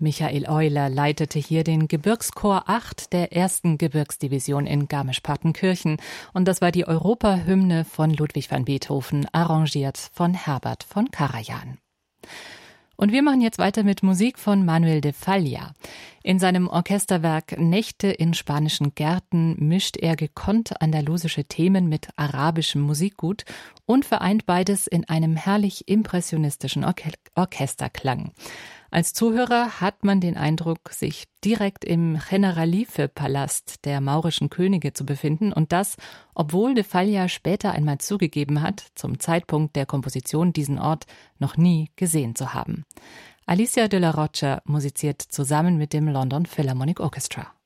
Michael Euler leitete hier den Gebirgschor 8 der 1. Gebirgsdivision in Garmisch-Partenkirchen. Und das war die Europahymne von Ludwig van Beethoven, arrangiert von Herbert von Karajan. Und wir machen jetzt weiter mit Musik von Manuel de Falla. In seinem Orchesterwerk Nächte in spanischen Gärten mischt er gekonnt andalusische Themen mit arabischem Musikgut und vereint beides in einem herrlich impressionistischen Orchesterklang. Als Zuhörer hat man den Eindruck, sich direkt im Generalife-Palast der maurischen Könige zu befinden und das, obwohl de Falla später einmal zugegeben hat, zum Zeitpunkt der Komposition diesen Ort noch nie gesehen zu haben. Alicia de la Rocha musiziert zusammen mit dem London Philharmonic Orchestra.